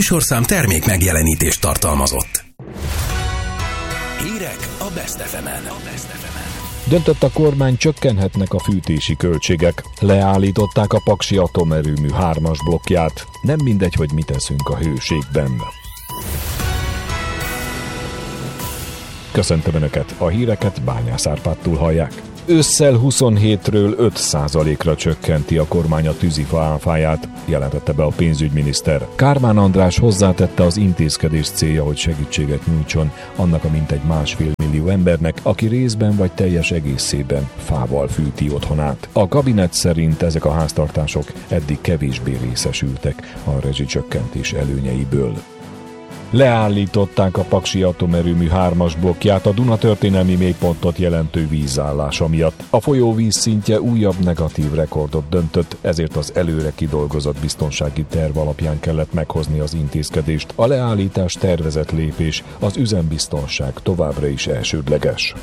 műsorszám termék megjelenítést tartalmazott. Hírek a Best FM-en. Döntött a kormány, csökkenhetnek a fűtési költségek. Leállították a Paksi atomerőmű 3-as blokkját. Nem mindegy, hogy mit teszünk a hőségben. Köszöntöm Önöket, a híreket Bányász Árpádtól hallják. Ősszel 27-ről 5%-ra csökkenti a kormány a tűzifa áfáját, jelentette be a pénzügyminiszter. Kármán András hozzátette, az intézkedés célja, hogy segítséget nyújtson annak a mintegy 1,5 millió embernek, aki részben vagy teljes egészében fával fűti otthonát. A kabinet szerint ezek a háztartások eddig kevésbé részesültek a rezsicsökkentés előnyeiből. Leállították a Paksi atomerőmű 3-as blokkját a Duna történelmi mélypontot jelentő vízállása miatt. A folyó vízszintje újabb negatív rekordot döntött, ezért az előre kidolgozott biztonsági terv alapján kellett meghozni az intézkedést. A leállítás tervezett lépés, az üzembiztonság továbbra is elsődleges.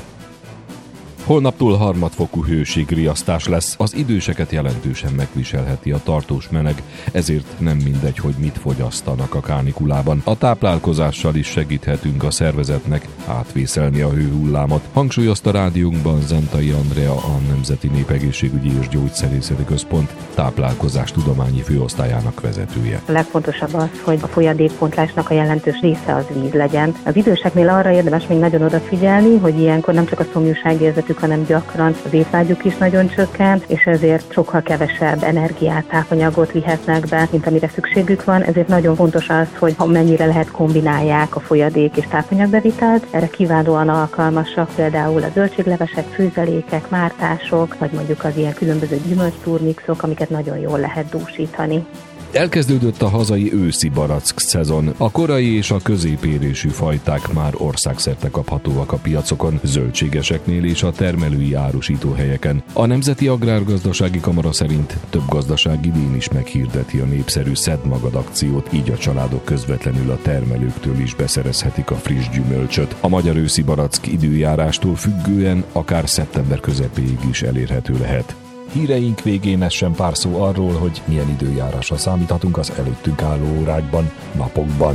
Holnaptól harmadfokú hőségriasztás lesz, az időseket jelentősen megviselheti a tartós meleg, ezért nem mindegy, hogy mit fogyasztanak a kánikulában. A táplálkozással is segíthetünk a szervezetnek átvészelni a hőhullámot, hangsúlyozta rádiónkban Zentai Andrea, a Nemzeti Népegészségügyi és Gyógyszerészeti Központ táplálkozástudományi főosztályának vezetője. A legfontosabb az, hogy a folyadékpontlásnak a jelentős része az víz legyen. Az időseknél arra érdemes még nagyon odafigyelni, hogy ilyenkor nem csak a szomjúságérzetük, hanem gyakran az étvágyuk is nagyon csökken, és ezért sokkal kevesebb energiát, tápanyagot vihetnek be, mint amire szükségük van. Ezért nagyon fontos az, hogy mennyire lehet kombinálják a folyadék és tápanyagbevitelt. Erre kiválóan alkalmasak például a zöldséglevesek, főzelékek, mártások, vagy mondjuk az ilyen különböző gyümölcsturmixok, amiket nagyon jól lehet dúsítani. Elkezdődött a hazai őszi barack szezon. A korai és a középérésű fajták már országszerte kaphatóak a piacokon, zöldségeseknél és a termelői árusítóhelyeken. A Nemzeti Agrárgazdasági Kamara szerint több gazdaság idén is meghirdeti a népszerű Szedd magad akciót, így a családok közvetlenül a termelőktől is beszerezhetik a friss gyümölcsöt. A magyar őszi barack időjárástól függően akár szeptember közepéig is elérhető lehet. Híreink végén essen pár szó arról, hogy milyen időjárásra számíthatunk az előttünk álló órákban, napokban.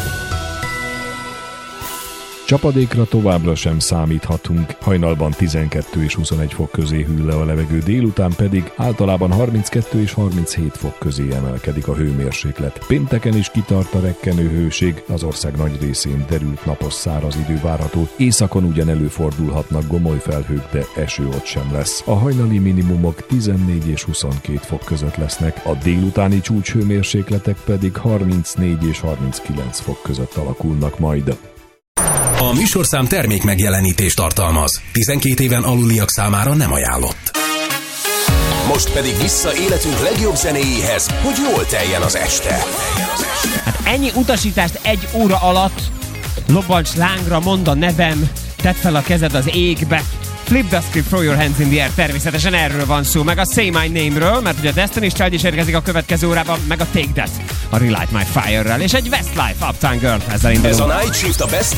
Csapadékra továbbra sem számíthatunk, hajnalban 12 és 21 fok közé hűl le a levegő, délután pedig általában 32 és 37 fok közé emelkedik a hőmérséklet. Pénteken is kitart a rekkenő hőség, az ország nagy részén derült napos száraz idő várható, északon ugyan előfordulhatnak gomoly felhők, de eső ott sem lesz. A hajnali minimumok 14 és 22 fok között lesznek, a délutáni csúcshőmérsékletek pedig 34 és 39 fok között alakulnak majd. A műsorszám termék megjelenítést tartalmaz. 12 éven aluliak számára nem ajánlott. Most pedig vissza életünk legjobb zenéjéhez, hogy jól teljen az este. Hát ennyi utasítást egy óra alatt, lobbancs lángra, mondd a nevem, tedd fel a kezed az égbe, flip the script, throw your hands in the air, természetesen erről van szó, meg a Say My Name-ről, mert ugye a Destiny's Child is érkezik a következő órában, meg a Take That, a Relight My Fire-rel, és egy Westlife Uptown Girl, ezzel indulunk. Ez a Night Shift a Best